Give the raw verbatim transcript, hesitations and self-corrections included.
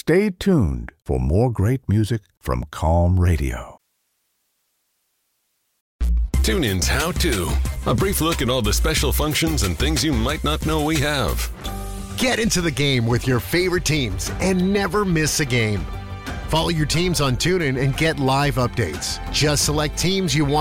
Stay tuned for more great music from Calm Radio. TuneIn's How To. A brief look at all the special functions and things you might not know we have. Get into the game with your favorite teams and never miss a game. Follow your teams on TuneIn and get live updates. Just select teams you want